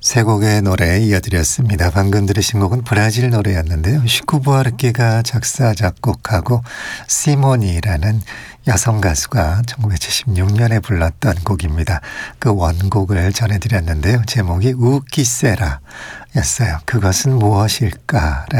세 곡의 노래 이어드렸습니다. 방금 들으신 곡은 브라질 노래였는데요. 시쿠 부아르케가 작사 작곡하고 시모니라는 여성 가수가 1976년에 불렀던 곡입니다. 그 원곡을 전해드렸는데요. 제목이 우키세라 였어요. 그것은 무엇일까?